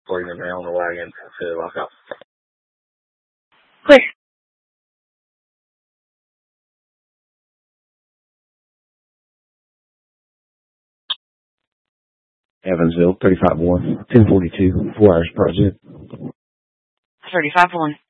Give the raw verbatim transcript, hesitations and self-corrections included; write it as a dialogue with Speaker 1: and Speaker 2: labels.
Speaker 1: bringing me on the wagon to lock up.
Speaker 2: Clear.
Speaker 3: Evansville, thirty-five one, ten forty-two, four hours project.
Speaker 2: thirty-five one.